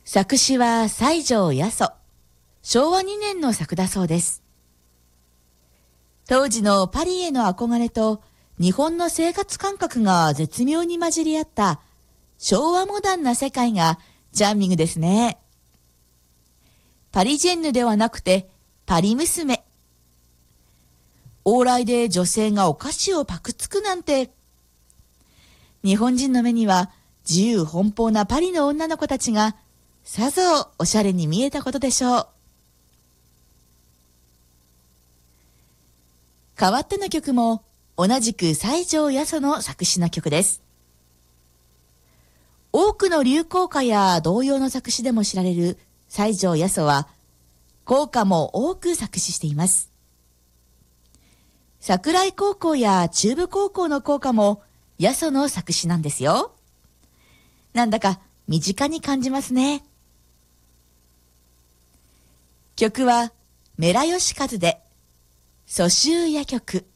作詞は西条八十。昭和2年の作だそうです。当時のパリへの憧れと日本の生活感覚が絶妙に混じり合った昭和モダンな世界がチャーミングですね。パリジェンヌではなくてパリ娘。往来で女性がお菓子をパクつくなんて。日本人の目には自由奔放なパリの女の子たちがさぞおしゃれに見えたことでしょう。代わっての曲も同じく西条八十の作詞の曲です。多くの流行歌や童謡の作詞でも知られる西条八十は校歌も多く作詞しています。桜井高校や中部高校の校歌も八十の作詞なんですよ。なんだか身近に感じますね。曲はメラヨシカズで蘇州夜曲。